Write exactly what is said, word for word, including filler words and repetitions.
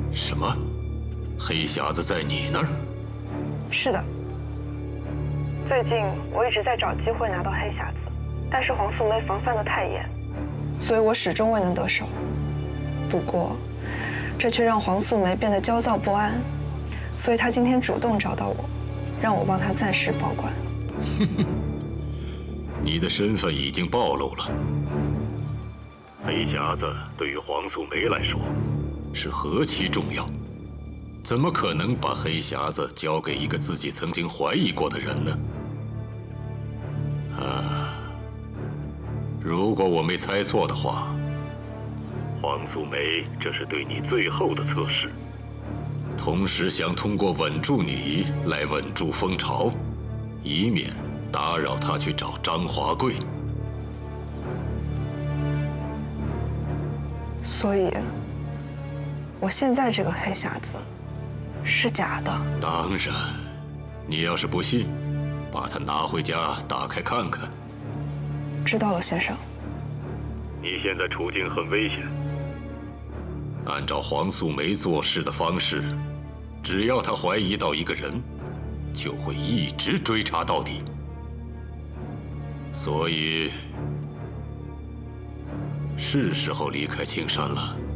什么？黑匣子在你那儿？ 是的。最近我一直在找机会拿到黑匣子，但是黄素梅防范得太严，所以我始终未能得手。不过，这却让黄素梅变得焦躁不安，所以她今天主动找到我，让我帮她暂时保管。 你的身份已经暴露了。 黑匣子对于黄素梅来说， 是何其重要！怎么可能把黑匣子交给一个自己曾经怀疑过的人呢？啊，如果我没猜错的话， 黄素梅这是对你最后的测试， 同时想通过稳住你来稳住风潮，以免打扰他去找张华贵。 所以，我现在这个黑匣子是假的。 当然，你要是不信，把它拿回家打开看看。 知道了，先生。 你现在处境很危险。 按照黄素梅做事的方式，只要她怀疑到一个人，就会一直追查到底。所以，是时候离开青山了。